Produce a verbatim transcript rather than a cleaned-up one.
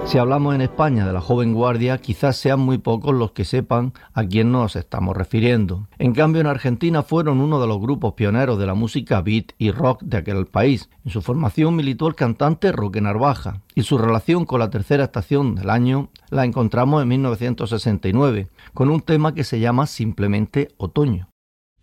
Si hablamos en España de la joven guardia, quizás sean muy pocos los que sepan a quién nos estamos refiriendo. En cambio, en Argentina fueron uno de los grupos pioneros de la música beat y rock de aquel país. En su formación militó el cantante Roque Narvaja, y su relación con la tercera estación del año la encontramos en mil novecientos sesenta y nueve, con un tema que se llama simplemente Otoño.